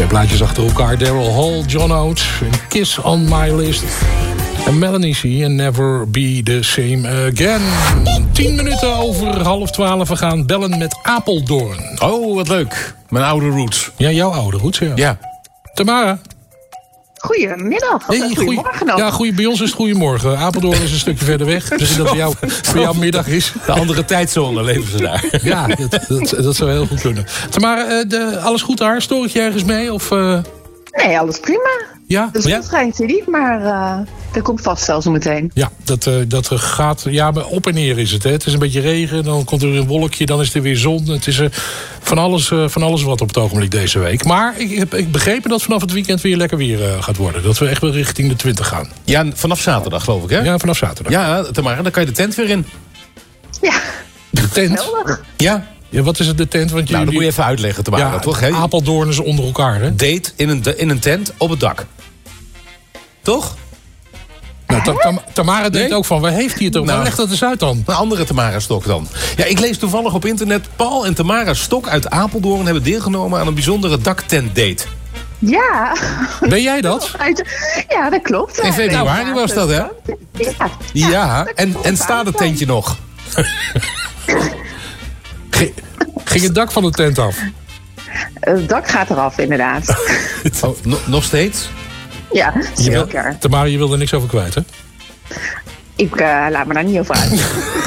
2 plaatjes achter elkaar. Daryl Hall, John Oates, Kiss on My List. En Melanie C. and Never Be the Same Again. 10 minuten over 11:30. We gaan bellen met Apeldoorn. Oh, wat leuk. Mijn oude roots. Ja, jouw oude roots, ja. Ja. Tamara. Goedemiddag. Goedemorgen nog. Ja, bij ons is het goedemorgen. Apeldoorn is een stukje verder weg. Misschien dat voor jou middag is. De andere tijdzone leven ze daar. Ja, dat zou heel goed kunnen. Tamara, alles goed daar? Stoor ik je ergens mee? Of, Nee, alles prima. Ja? De zon schijnt hier niet, maar dat komt vast zelfs zo meteen. Ja, dat gaat... Ja, op en neer is het. Hè. Het is een beetje regen, dan komt er een wolkje, dan is er weer zon. Het is van alles wat op het ogenblik deze week. Maar ik heb begrepen dat vanaf het weekend weer lekker weer gaat worden. Dat we echt wel richting de 20 gaan. Ja, vanaf zaterdag geloof ik, hè? Ja, vanaf zaterdag. Ja, Tamara, dan kan je de tent weer in. Ja. De tent? Geweldig. Ja. Ja, wat is het, de tent? Want Nou, dat moet je even uitleggen, Tamara, toch? Hè? Apeldoorn is onder elkaar, hè? Date in een tent op het dak. Toch? Nou, Tamara denkt ook van, waar heeft hij het over? Nou, leg dat eens uit dan. Een andere Tamara Stok dan. Ja, ik lees toevallig op internet... Paul en Tamara Stok uit Apeldoorn hebben deelgenomen aan een bijzondere daktentdate. Ja. Ben jij dat? Ja, dat klopt. In februari was dat, hè? Ja, en staat het tentje nog? Ging het dak van de tent af? Het dak gaat eraf, inderdaad. Oh, nog steeds? Ja, zeker. Tamara, je wil er niks over kwijt, hè? Ik laat me daar niet over uit.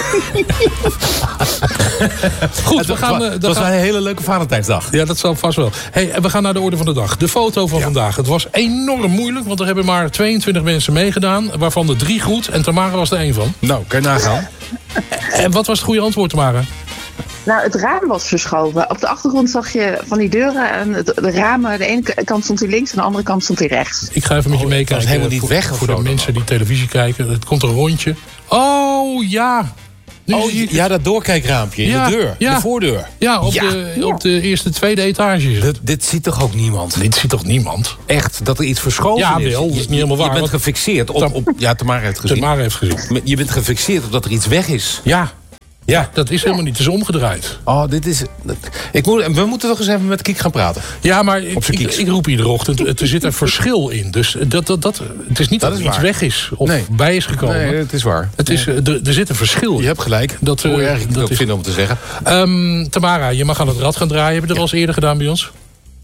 Goed, dat was een hele leuke Valentijnsdag. Ja, dat zal vast wel. Hey, we gaan naar de orde van de dag. De foto van vandaag. Het was enorm moeilijk, want er hebben maar 22 mensen meegedaan. Waarvan er 3 goed. En Tamara was er 1 van. Nou, kan je nagaan. En wat was het goede antwoord, Tamara? Nou, het raam was verschoven. Op de achtergrond zag je van die deuren en de ramen. De ene kant stond hij links en de andere kant stond hij rechts. Ik ga even met je meekijken. Dat is helemaal niet weg. Voor de mensen die televisie kijken. Het komt een rondje. Oh, ja. Ja, dat doorkijkraampje in de deur. De voordeur. Ja, op de eerste, tweede etage. Dit ziet toch ook niemand? Dit ziet toch niemand? Echt, dat er iets verschoven is. Ja, dat is niet helemaal waar. Je bent gefixeerd op ja, Tamara heeft gezien. Tamara heeft gezien. Je bent gefixeerd op dat er iets weg is. Ja, dat is helemaal niet. Het is omgedraaid. Oh, dit is... we moeten toch eens even met Kiek gaan praten. Ja, maar ik roep iedere ochtend. Er zit een verschil in. Dus het is niet dat er iets weg is of bij is gekomen. Nee, het is waar. Er zit een verschil in. Je hebt gelijk. Dat hoor je eigenlijk niet vinden om te zeggen. Tamara, je mag aan het rad gaan draaien. Heb je dat al eens eerder gedaan bij ons?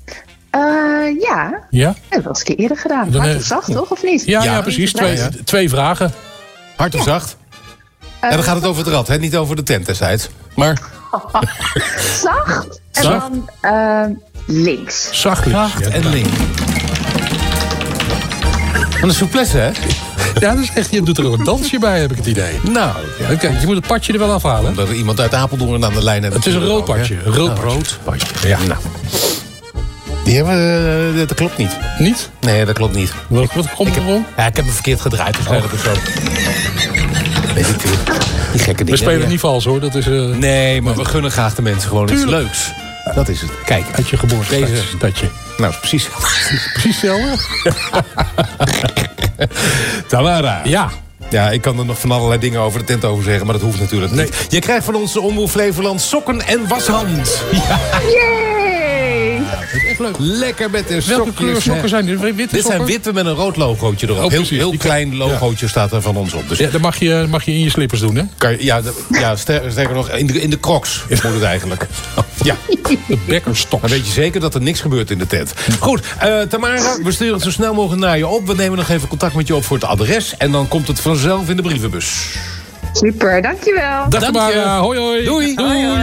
Ja. Ja? Dat was een keer eerder gedaan. Hard of zacht, toch? Of niet? Ja, precies. Twee vragen. Hard of zacht? En dan gaat het over het rad, hè? Niet over de tent destijds. Maar... Zacht. En dan links. Zacht en links. Wat een souplesse, hè? Ja, dat is echt, je doet er ook een dansje bij, heb ik het idee. Nou, ja. Kijk, je moet het padje er wel afhalen. Omdat er iemand uit Apeldoorn aan de lijn heeft. Het is een rood padje. Een rood padje. Ja. Nou. Die hebben dat klopt niet. Niet? Nee, dat klopt niet. Wat komt er om? Ja, ik heb hem verkeerd gedraaid. Dus weet ik veel. Die gekke dingen. We spelen niet vals, hoor. Dat is, nee, maar we gunnen graag de mensen gewoon iets leuks. Dat is het. Kijk. Uit je geboorte. Deze stadje. Nou, precies hetzelfde. Tamara. Ja. Ja, ik kan er nog van allerlei dingen over de tent over zeggen, maar dat hoeft natuurlijk niet. Je krijgt van ons Omroep Flevoland sokken en washand. Ja. Yay! Dat is echt leuk. Lekker met de Welke sokjes. kleur sokken zijn dit? Dit zijn witte met een rood logootje erop. Oh, heel klein logootje staat er van ons op. Dus ja, dat mag je in je slippers doen, hè? Sterker nog, in de crocs moet het eigenlijk. Ja. De bekkerstok. Dan weet je zeker dat er niks gebeurt in de tent. Goed, Tamara, we sturen het zo snel mogelijk naar je op. We nemen nog even contact met je op voor het adres. En dan komt het vanzelf in de brievenbus. Super, dankjewel. Dag Tamara, hoi hoi. Doei. Hoi, hoi.